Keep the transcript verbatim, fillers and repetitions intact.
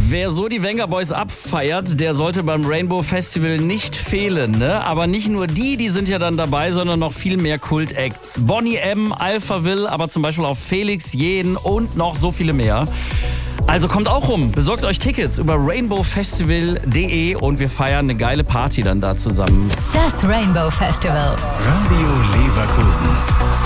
Wer so die Venga Boys abfeiert, der sollte beim Rainbow Festival nicht fehlen, ne? Aber nicht nur die, die sind ja dann dabei, sondern noch viel mehr Kult-Acts. Boney M, Alphaville, aber zum Beispiel auch Felix Jähn und noch so viele mehr. Also kommt auch rum, besorgt euch Tickets über rainbow festival punkt de und wir feiern eine geile Party dann da zusammen. Das Rainbow Festival. Radio Leverkusen.